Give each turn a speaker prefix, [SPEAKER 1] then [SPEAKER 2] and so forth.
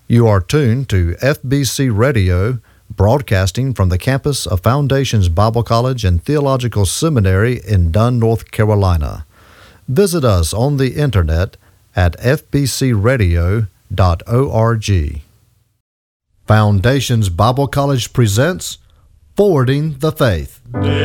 [SPEAKER 1] You are tuned to FBC Radio, broadcasting from the campus of Foundations Bible College and Theological Seminary in Dunn, North Carolina. Visit us on the internet at fbcradio.org. Foundations Bible College presents Forwarding the Faith.